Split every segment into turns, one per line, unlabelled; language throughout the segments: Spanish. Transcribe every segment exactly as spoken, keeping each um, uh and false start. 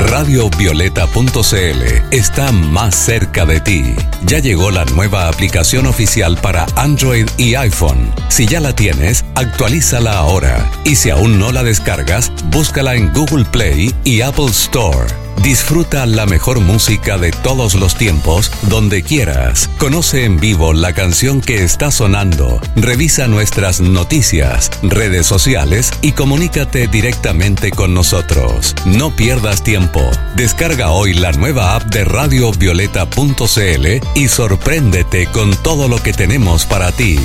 Radio Violeta punto c l está más cerca de ti. Ya llegó la nueva aplicación oficial para Android y iPhone. Si ya la tienes, actualízala ahora. Y si aún no la descargas, búscala en Google Play y Apple Store. Disfruta la mejor música de todos los tiempos, donde quieras. Conoce en vivo la canción que está sonando. Revisa nuestras noticias, redes sociales y comunícate directamente con nosotros. No pierdas tiempo. Descarga hoy la nueva app de Radio Violeta punto c l y sorpréndete con todo lo que tenemos para ti.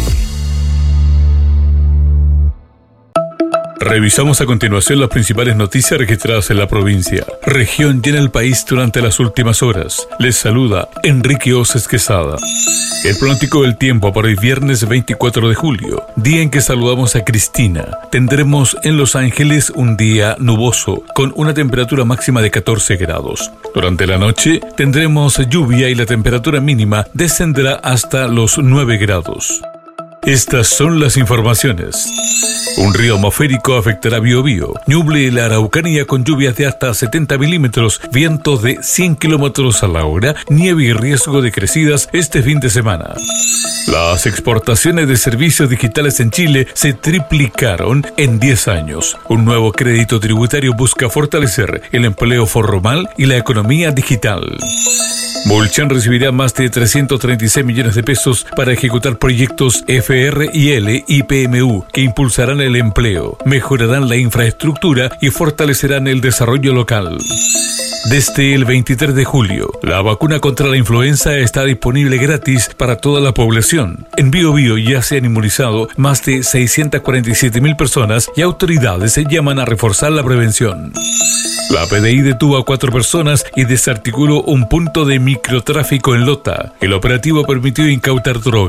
Revisamos a continuación las principales noticias registradas en la provincia, región y en el país durante las últimas horas. Les saluda Enrique Oces Quesada. El pronóstico del tiempo para hoy viernes veinticuatro de julio, día en que saludamos a Cristina. Tendremos en Los Ángeles un día nuboso, con una temperatura máxima de catorce grados. Durante la noche tendremos lluvia y la temperatura mínima descenderá hasta los nueve grados. Estas son las informaciones. Un río atmosférico afectará Biobío, Ñuble y la Araucanía con lluvias de hasta setenta milímetros, vientos de cien kilómetros a la hora, nieve y riesgo de crecidas este fin de semana. Las exportaciones de servicios digitales en Chile se triplicaron en diez años. Un nuevo crédito tributario busca fortalecer el empleo formal y la economía digital. Vulchan recibirá más de trescientos treinta y seis millones de pesos para ejecutar proyectos F R I L y P M U que impulsarán el empleo, mejorarán la infraestructura y fortalecerán el desarrollo local. Desde el veintitrés de julio, la vacuna contra la influenza está disponible gratis para toda la población. En Biobío ya se han inmunizado más de seiscientas cuarenta y siete mil personas y autoridades se llaman a reforzar la prevención. La P D I detuvo a cuatro personas y desarticuló un punto de microtráfico en Lota. El operativo permitió incautar drogas.